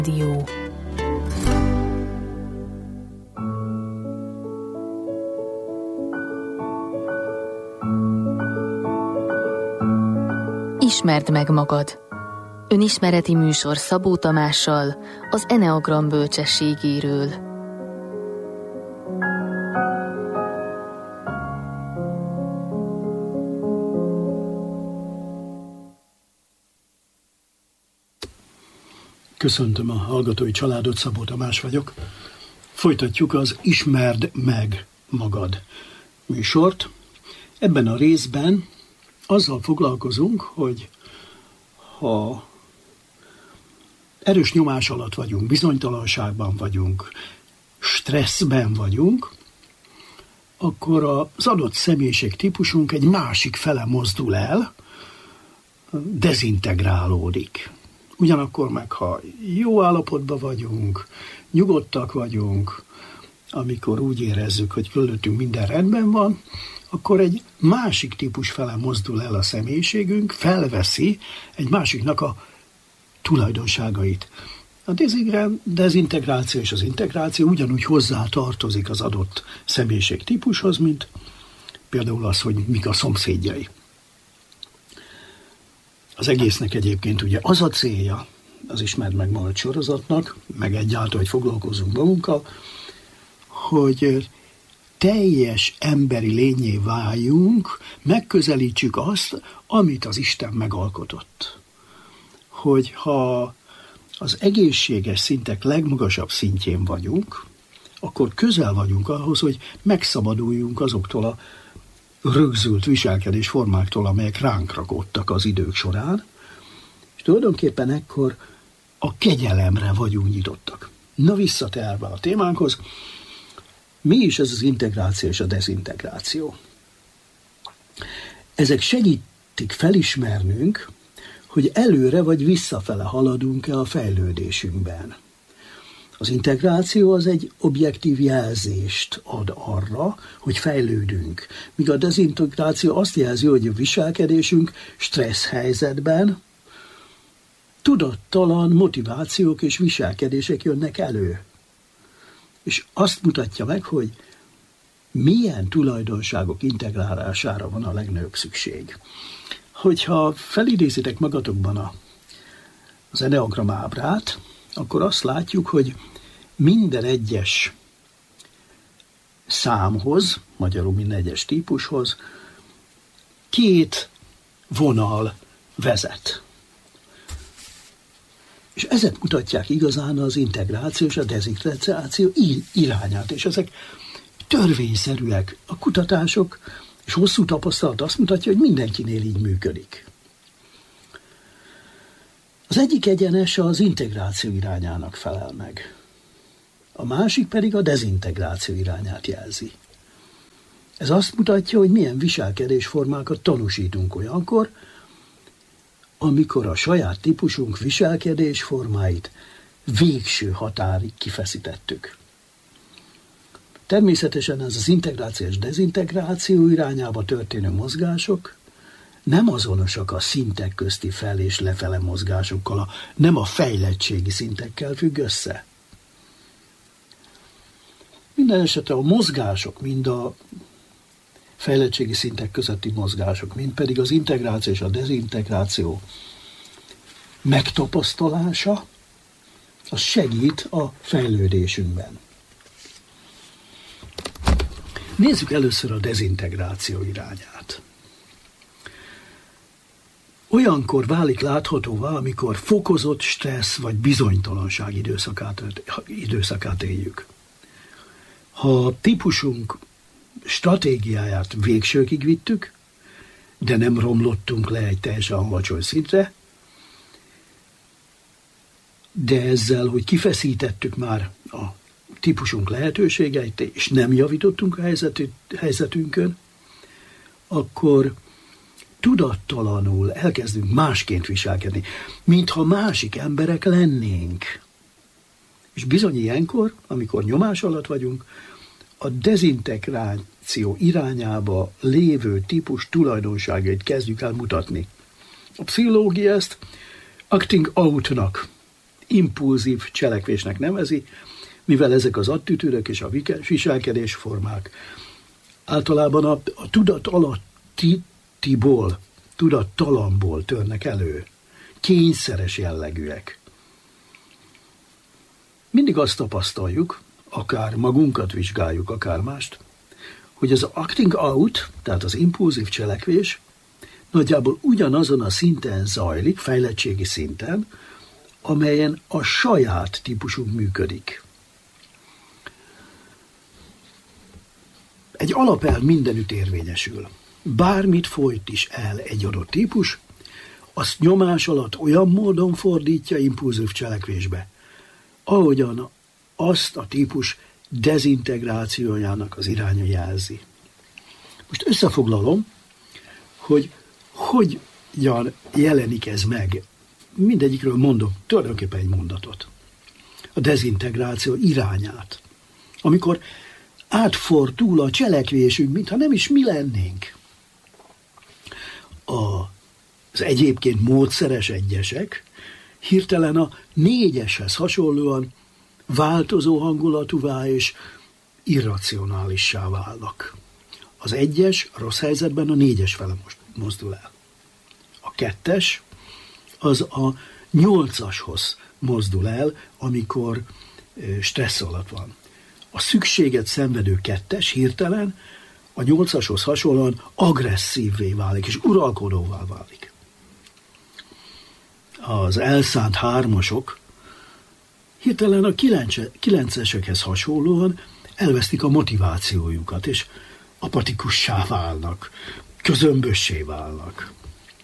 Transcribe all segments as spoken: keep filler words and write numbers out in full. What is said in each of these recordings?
Dió. Ismerd meg magad. Önismereti műsor Szabó Tamással az Eneagram bölcsességéről. Köszöntöm a hallgatói családot, Szabó Tamás vagyok. Folytatjuk az Ismerd meg magad műsort. Ebben a részben azzal foglalkozunk, hogy ha erős nyomás alatt vagyunk, bizonytalanságban vagyunk, stresszben vagyunk, akkor az adott személyiség típusunk egy másik fele mozdul el, dezintegrálódik. Ugyanakkor meg, ha jó állapotban vagyunk, nyugodtak vagyunk, amikor úgy érezzük, hogy körülöttünk minden rendben van, akkor egy másik típus fele mozdul el a személyiségünk, felveszi egy másiknak a tulajdonságait. A dezintegráció és az integráció ugyanúgy hozzá tartozik az adott személyiség típushoz, mint például az, hogy mik a szomszédjai. Az egésznek egyébként ugye az a célja, az Ismerd meg magad sorozatnak, meg egyáltalán, hogy foglalkozunk magunkkal, hogy teljes emberi lényé váljunk, megközelítsük azt, amit az Isten megalkotott. Hogy ha az egészséges szintek legmagasabb szintjén vagyunk, akkor közel vagyunk ahhoz, hogy megszabaduljunk azoktól a rögzült viselkedésformáktól, amelyek ránk rakódtak az idők során, és tulajdonképpen ekkor a kegyelemre vagyunk nyitottak. Na, visszatérve a témánkhoz, mi is ez az integráció és a dezintegráció? Ezek segítik felismernünk, hogy előre vagy visszafele haladunk-e a fejlődésünkben. Az integráció az egy objektív jelzést ad arra, hogy fejlődünk, míg a dezintegráció azt jelzi, hogy a viselkedésünk stressz helyzetben tudattalan motivációk és viselkedések jönnek elő. És azt mutatja meg, hogy milyen tulajdonságok integrálására van a legnagyobb szükség. Hogyha felidézitek magatokban a, az Eneagram ábrát, akkor azt látjuk, hogy minden egyes számhoz, magyarul minden egyes típushoz két vonal vezet. És ezek mutatják igazán az integráció és a dezintegráció irányát, és ezek törvényszerűek. A kutatások és hosszú tapasztalat azt mutatja, hogy mindenkinél így működik. Az egyik egyenes az integráció irányának felel meg. A másik pedig a dezintegráció irányát jelzi. Ez azt mutatja, hogy milyen viselkedésformákat tanúsítunk olyankor, amikor a saját típusunk viselkedésformáit végső határig kifeszítettük. Természetesen ez az integráció és dezintegráció irányába történő mozgások nem azonosak a szintek közti fel- és lefele mozgásokkal, a, nem a fejlettségi szintekkel függ össze. Minden esetre a mozgások, mind a fejlettségi szintek közötti mozgások, mind pedig az integráció és a dezintegráció megtapasztalása, az segít a fejlődésünkben. Nézzük először a dezintegráció irányát. Olyankor válik láthatóvá, amikor fokozott stressz vagy bizonytalanság időszakát, időszakát éljük. Ha a típusunk stratégiáját végsőkig vittük, de nem romlottunk le egy teljesen alacsony szintre, de ezzel, hogy kifeszítettük már a típusunk lehetőségeit, és nem javítottunk a helyzetünkön, akkor tudattalanul elkezdünk másként viselkedni, mintha másik emberek lennénk. És bizony ilyenkor, amikor nyomás alatt vagyunk, a dezintegráció irányába lévő típus tulajdonságait kezdjük el mutatni. A pszichológia ezt acting out-nak impulzív cselekvésnek nevezi, mivel ezek az attitűdök és a viselkedésformák általában a, a tudat alattiból, tudattalamból törnek elő. Kényszeres jellegűek. Mindig azt tapasztaljuk, akár magunkat vizsgáljuk, akár mást, hogy az acting out, tehát az impulzív cselekvés nagyjából ugyanazon a szinten zajlik, fejlettségi szinten, amelyen a saját típusunk működik. Egy alapelv mindenütt érvényesül. Bármit folyt is el egy adott típus, azt nyomás alatt olyan módon fordítja impulzív cselekvésbe, ahogyan azt a típus dezintegrációjának az iránya jelzi. Most összefoglalom, hogy hogyan jelenik ez meg. Mindegyikről mondok tulajdonképpen egy mondatot. A dezintegráció irányát. Amikor átfordul a cselekvésünk, mintha nem is mi lennénk. A, az egyébként módszeres egyesek hirtelen a négyeshez hasonlóan változó hangulatúvá és irracionálissá válnak. Az egyes rossz helyzetben a négyes fele mozdul el. A kettes az a nyolcashoz mozdul el, amikor stressz alatt van. A szükséget szenvedő kettes hirtelen a nyolcashoz hasonlóan agresszívvé válik, és uralkodóvá válik. Az elszánt hármasok hirtelen a kilencesekhez hasonlóan elvesztik a motivációjukat, és apatikussá válnak, közömbössé válnak.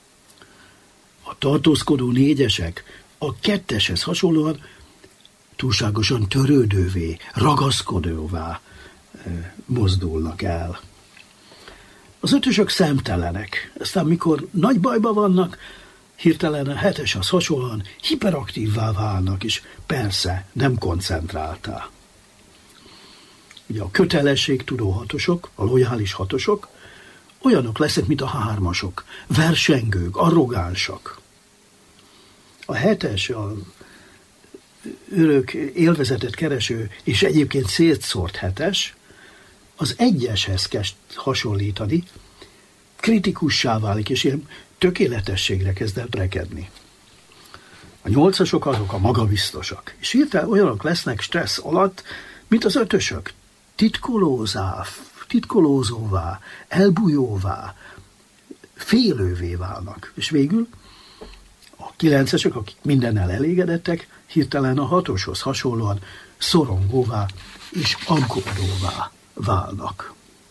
A tartózkodó négyesek a ketteshez hasonlóan túlságosan törődővé, ragaszkodóvá mozdulnak el. Az ötösök szemtelenek, aztán mikor nagy bajban vannak, hirtelen a heteshez hasonlóan hiperaktívvá válnak, és persze nem koncentráltá. Ugye a kötelességtudó hatosok, a lojális hatosok olyanok lesznek, mint a hármasok, versengők, arrogánsak. A hetes, a örök élvezetet kereső és egyébként szétszórt hetes az egyeshez kezd hasonlítani, kritikussá válik, és ilyen tökéletességre kezd el rekedni. A nyolcasok azok a magabiztosak, és hirtelen olyanok lesznek stressz alatt, mint az ötösök, titkolózá, titkolózóvá, elbújóvá, félővé válnak. És végül a kilencesek, akik mindennel elégedettek, hirtelen a hatoshoz hasonlóan szorongóvá és aggódóvá válnak.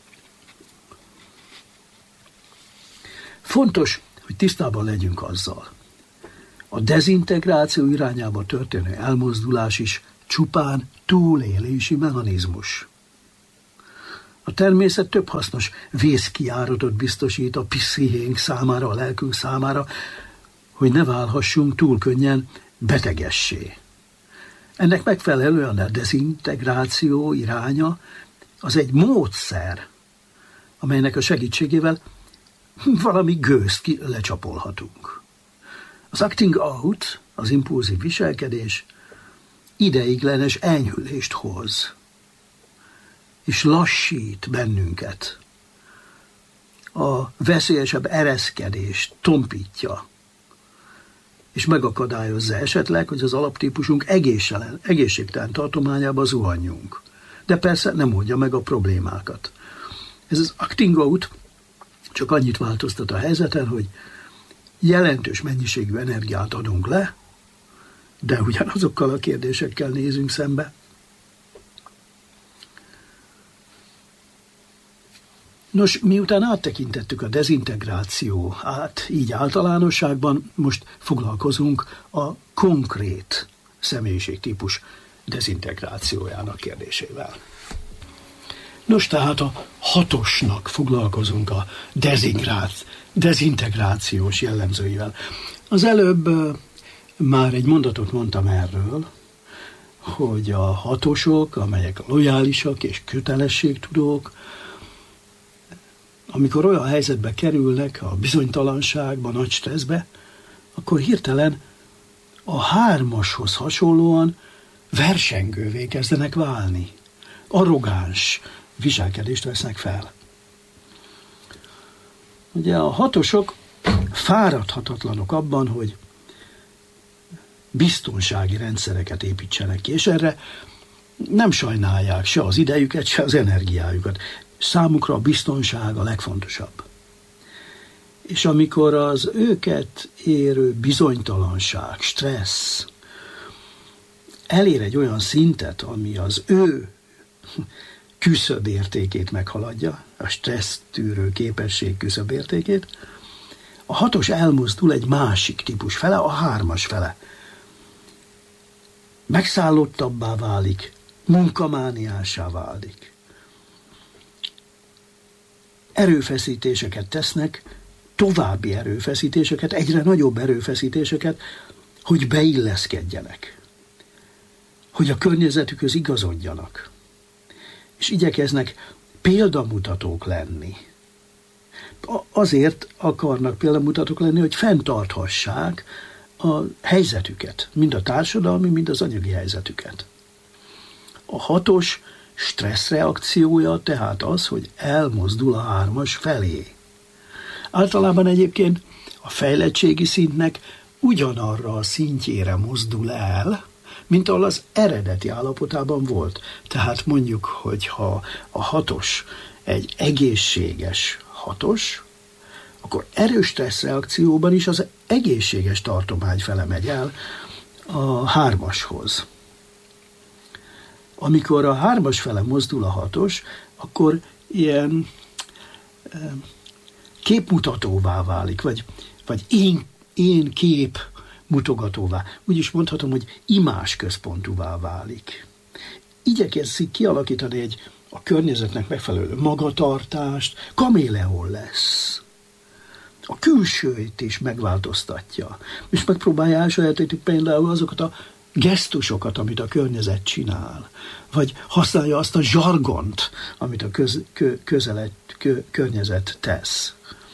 Fontos, hogy tisztában legyünk azzal. A dezintegráció irányába történő elmozdulás is csupán túlélési mechanizmus. A természet több hasznos vészkijáratot biztosít a pszichénk számára, a lelkünk számára, hogy ne válhassunk túl könnyen betegessé. Ennek megfelelően a dezintegráció iránya az egy módszer, amelynek a segítségével valami gőzt ki lecsapolhatunk. Az acting out, az impulzív viselkedés ideiglenes enyhülést hoz, és lassít bennünket. A veszélyesebb ereszkedést tompítja, és megakadályozza esetleg, hogy az alaptípusunk egészségtelen tartományába zuhanjunk. De persze nem oldja meg a problémákat. Ez az acting out csak annyit változtat a helyzeten, hogy jelentős mennyiségű energiát adunk le, de ugyanazokkal a kérdésekkel nézünk szembe. Nos, miután áttekintettük a dezintegráció át, így általánosságban, most foglalkozunk a konkrét személyiségtípus dezintegrációjának kérdésével. Nos, tehát a hatosnak foglalkozunk a dezintegrációs jellemzőivel. Az előbb már egy mondatot mondtam erről, hogy a hatosok, amelyek lojálisak és kötelességtudók, amikor olyan helyzetbe kerülnek, a bizonytalanságban, nagy stresszbe, akkor hirtelen a hármashoz hasonlóan versengővé kezdenek válni. Arrogáns viselkedést vesznek fel. Ugye a hatosok fáradhatatlanok abban, hogy biztonsági rendszereket építsenek ki, és erre nem sajnálják se az idejüket, se az energiájukat. Számukra a biztonság a legfontosabb. És amikor az őket érő bizonytalanság, stressz elér egy olyan szintet, ami az ő küszöbértékét meghaladja, a stressz tűrő képesség küszöbértékét, a hatos elmozdul egy másik típus fele, a hármas fele. Megszállottabbá válik, munkamániásá válik. Erőfeszítéseket tesznek, további erőfeszítéseket, egyre nagyobb erőfeszítéseket, hogy beilleszkedjenek, hogy a környezetükhöz igazodjanak, és igyekeznek példamutatók lenni. Azért akarnak példamutatók lenni, hogy fenntarthassák a helyzetüket, mind a társadalmi, mind az anyagi helyzetüket. A hatos stresszreakciója tehát az, hogy elmozdul a hármas felé. Általában egyébként a fejlettségi szintnek ugyanarra a szintjére mozdul el, mint ahol az eredeti állapotában volt. Tehát mondjuk, hogyha a hatos egy egészséges hatos, akkor erős stresszreakcióban is az egészséges tartomány fele megy el a hármashoz. Amikor a hármas fele mozdul a hatos, akkor ilyen e, képmutatóvá válik, vagy, vagy én, én kép mutogatóvá. Úgy is mondhatom, hogy imásközpontúvá válik. Igyekezik kialakítani egy a környezetnek megfelelő magatartást, kaméleon lesz. A külsőit is megváltoztatja. És megpróbálja elsajátítani például azokat a gesztusokat, amit a környezet csinál. Vagy használja azt a zsargont, amit a köz, kö, közelet, kö, környezet tesz.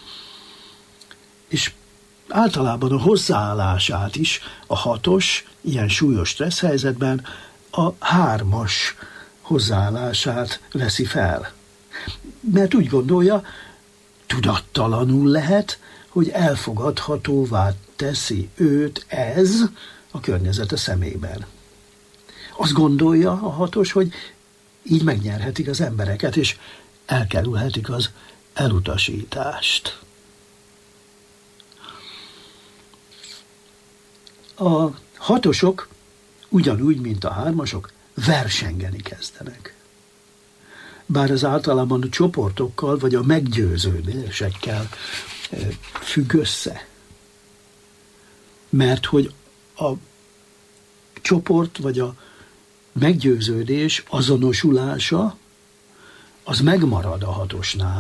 És általában a hozzáállását is a hatos, ilyen súlyos stressz helyzetben a hármas hozzáállását veszi fel. Mert úgy gondolja, tudattalanul lehet, hogy elfogadhatóvá teszi őt ez a környezete szemében. Azt gondolja a hatos, hogy így megnyerhetik az embereket, és elkerülhetik az elutasítást. A hatosok ugyanúgy, mint a hármasok, versengeni kezdenek. Bár ez általában a csoportokkal vagy a meggyőződésekkel függ össze. Mert hogy a csoport vagy a meggyőződés azonosulása az megmarad a hatosnál,